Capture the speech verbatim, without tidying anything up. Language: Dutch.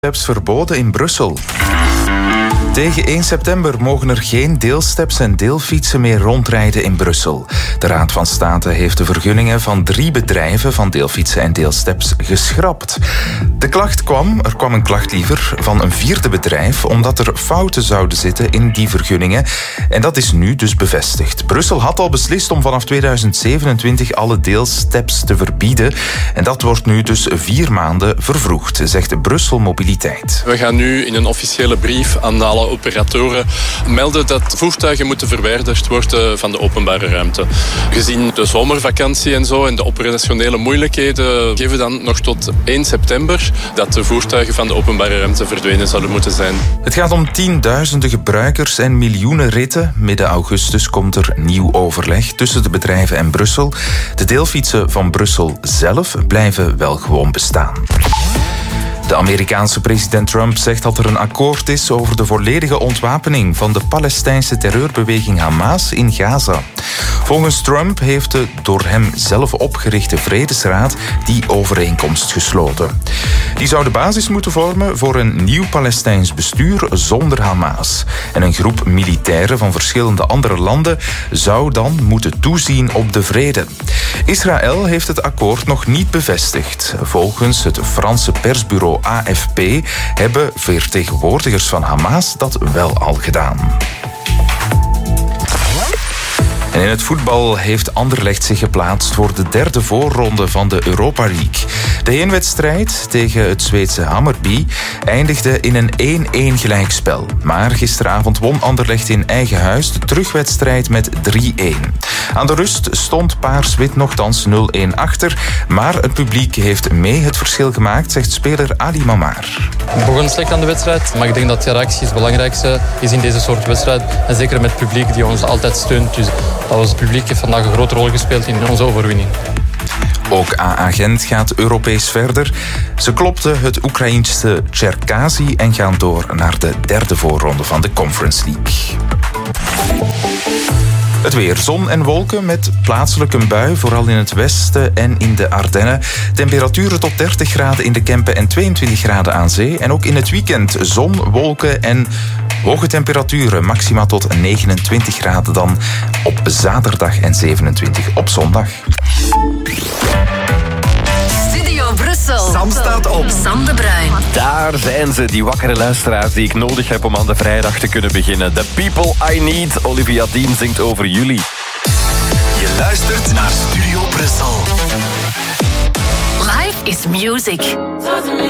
Steps verboden in Brussel. Tegen één september mogen er geen deelsteps en deelfietsen meer rondrijden in Brussel. De Raad van State heeft de vergunningen van drie bedrijven van deelfietsen en deelsteps geschrapt. De klacht kwam, er kwam een klacht liever, van een vierde bedrijf, omdat er fouten zouden zitten in die vergunningen. En dat is nu dus bevestigd. Brussel had al beslist om vanaf tweeduizend zevenentwintig alle deelsteps te verbieden. En dat wordt nu dus vier maanden vervroegd, zegt Brussel Mobiliteit. We gaan nu in een officiële brief aan alle operatoren melden dat voertuigen moeten verwijderd worden van de openbare ruimte. Gezien de zomervakantie en zo en de operationele moeilijkheden geven we dan nog tot één september dat de voertuigen van de openbare ruimte verdwenen zouden moeten zijn. Het gaat om tienduizenden gebruikers en miljoenen ritten. Midden augustus komt er nieuw overleg tussen de bedrijven en Brussel. De deelfietsen van Brussel zelf blijven wel gewoon bestaan. De Amerikaanse president Trump zegt dat er een akkoord is over de volledige ontwapening van de Palestijnse terreurbeweging Hamas in Gaza. Volgens Trump heeft de door hem zelf opgerichte Vredesraad die overeenkomst gesloten. Die zou de basis moeten vormen voor een nieuw Palestijns bestuur zonder Hamas. En een groep militairen van verschillende andere landen zou dan moeten toezien op de vrede. Israël heeft het akkoord nog niet bevestigd. Volgens het Franse persbureau A F P hebben vertegenwoordigers van Hamas dat wel al gedaan. En in het voetbal heeft Anderlecht zich geplaatst voor de derde voorronde van de Europa League. De heenwedstrijd tegen het Zweedse Hammarby eindigde in een één-één gelijkspel. Maar gisteravond won Anderlecht in eigen huis de terugwedstrijd met drie-één. Aan de rust stond Paars-Wit nogthans nul-één achter, maar het publiek heeft mee het verschil gemaakt, zegt speler Ali Mamar. We begonnen slecht aan de wedstrijd, maar ik denk dat de reactie het belangrijkste is in deze soort wedstrijd. En zeker met het publiek die ons altijd steunt. Dus het publiek heeft vandaag een grote rol gespeeld in onze overwinning. Ook A A Gent gaat Europees verder. Ze klopten het Oekraïense Cherkasy en gaan door naar de derde voorronde van de Conference League. Het weer, zon en wolken met plaatselijk een bui, vooral in het westen en in de Ardennen. Temperaturen tot dertig graden in de Kempen en tweeëntwintig graden aan zee. En ook in het weekend zon, wolken en hoge temperaturen. Maxima tot negenentwintig graden dan op zaterdag en zevenentwintig op zondag. Studio Brussel. Sam staat op. Sam de Bruin. Daar zijn ze, die wakkere luisteraars die ik nodig heb om aan de vrijdag te kunnen beginnen. The People I Need. Olivia Dean zingt over jullie. Je luistert naar Studio Brussel. Life is music.